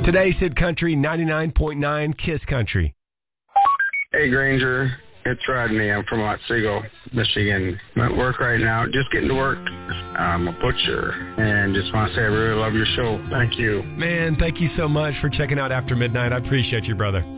Today's Hit Country 99.9 Kiss Country. Hey, Granger. It's Rodney. I'm from Otsego, Michigan. I'm at work right now. Just getting to work. I'm a butcher. And just want to say I really love your show. Thank you. Man, thank you so much for checking out After Midnight. I appreciate you, brother.